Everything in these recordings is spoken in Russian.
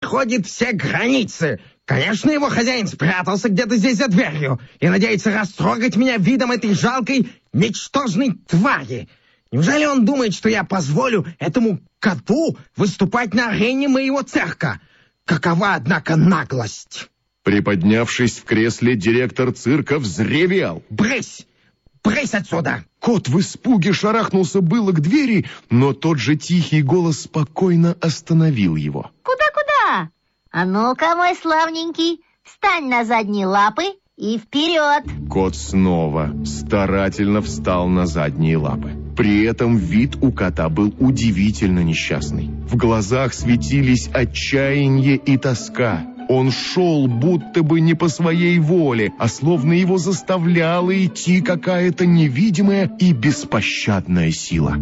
переходит все границы. Конечно, его хозяин спрятался где-то здесь за дверью и надеется растрогать меня видом этой жалкой, ничтожной твари. Неужели он думает, что я позволю этому коту выступать на арене моего цирка? Какова, однако, наглость!» Приподнявшись в кресле, директор цирка взревел. «Брысь! Брысь отсюда!» Кот в испуге шарахнулся было к двери, но тот же тихий голос спокойно остановил его. «Куда-куда? А ну-ка, мой славненький, встань на задние лапы и вперед!» Кот снова старательно встал на задние лапы. При этом вид у кота был удивительно несчастный. В глазах светились отчаяние и тоска. Он шел будто бы не по своей воле, а словно его заставляла идти какая-то невидимая и беспощадная сила.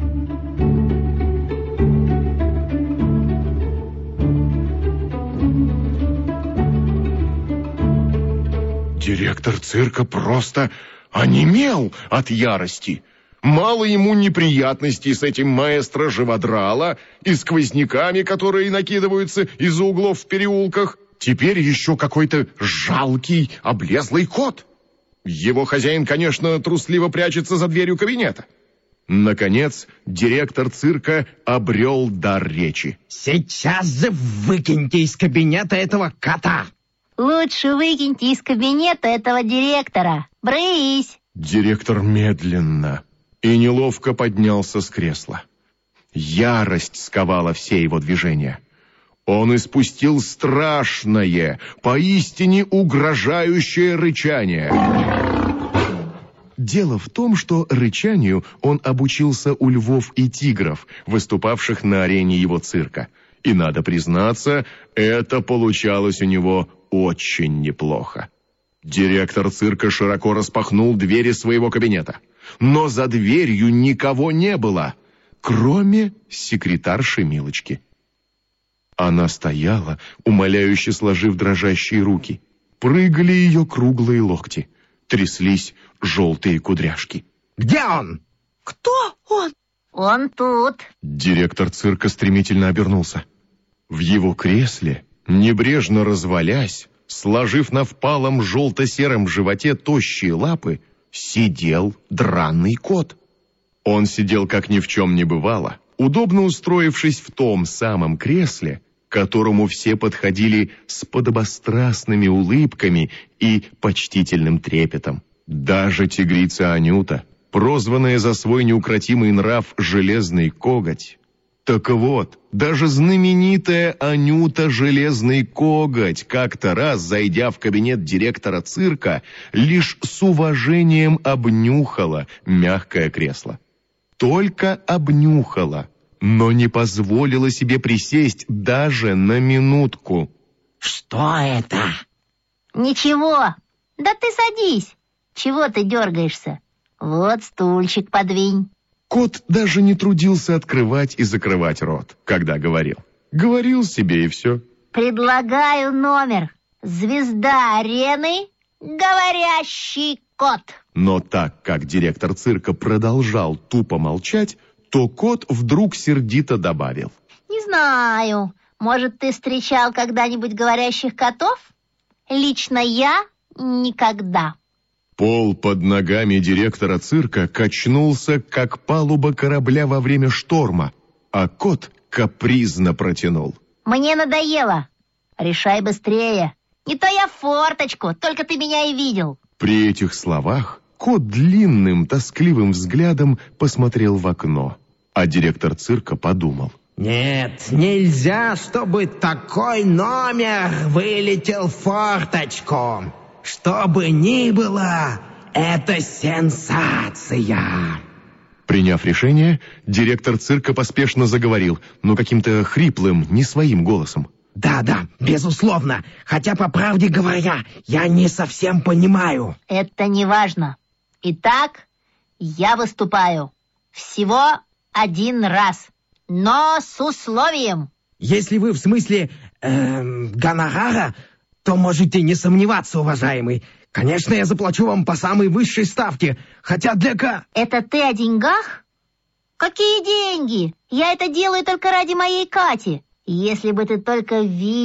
Директор цирка просто онемел от ярости. Мало ему неприятностей с этим маэстро Живодрала и сквозняками, которые накидываются из-за углов в переулках. Теперь еще какой-то жалкий, облезлый кот. Его хозяин, конечно, трусливо прячется за дверью кабинета. Наконец, директор цирка обрел дар речи. «Сейчас же выкиньте из кабинета этого кота!» «Лучше выкиньте из кабинета этого директора. Брысь!» Директор медленно и неловко поднялся с кресла. Ярость сковала все его движения. Он испустил страшное, поистине угрожающее рычание. Дело в том, что рычанию он обучился у львов и тигров, выступавших на арене его цирка. И, надо признаться, это получалось у него очень неплохо. Директор цирка широко распахнул двери своего кабинета. Но за дверью никого не было, кроме секретарши Милочки. Она стояла, умоляюще сложив дрожащие руки. Прыгали ее круглые локти. Тряслись желтые кудряшки. «Где он?» «Кто он?» «Он тут». Директор цирка стремительно обернулся. В его кресле, небрежно развалясь, сложив на впалом желто-сером животе тощие лапы, сидел драный кот. Он сидел, как ни в чем не бывало, удобно устроившись в том самом кресле, к которому все подходили с подобострастными улыбками и почтительным трепетом. Даже тигрица Анюта, прозванная за свой неукротимый нрав «Железный коготь». Так вот, даже знаменитая Анюта Железный Коготь как-то раз, зайдя в кабинет директора цирка, лишь с уважением обнюхала мягкое кресло. Только обнюхала, но не позволила себе присесть даже на минутку. «Что это?» «Ничего. Да ты садись. Чего ты дергаешься? Вот стульчик подвинь». Кот даже не трудился открывать и закрывать рот, когда говорил. Говорил себе и все. «Предлагаю номер. Звезда арены, говорящий кот». Но так как директор цирка продолжал тупо молчать, то кот вдруг сердито добавил. «Не знаю. Может, ты встречал когда-нибудь говорящих котов? Лично я никогда». Пол под ногами директора цирка качнулся, как палуба корабля во время шторма, а кот капризно протянул. «Мне надоело. Решай быстрее. Не то я в форточку, только ты меня и видел». При этих словах кот длинным, тоскливым взглядом посмотрел в окно, а директор цирка подумал. «Нет, нельзя, чтобы такой номер вылетел в форточку. Что бы ни было, это сенсация!» Приняв решение, директор цирка поспешно заговорил, но каким-то хриплым, не своим голосом. «Да, безусловно. Хотя, по правде говоря, я не совсем понимаю». «Это не важно. Итак, я выступаю. Всего один раз. Но с условием». «Если вы в смысле гонорара, то можете не сомневаться, уважаемый. Конечно, я заплачу вам по самой высшей ставке, хотя Это ты о деньгах? Какие деньги? Я это делаю только ради моей Кати. Если бы ты только видел...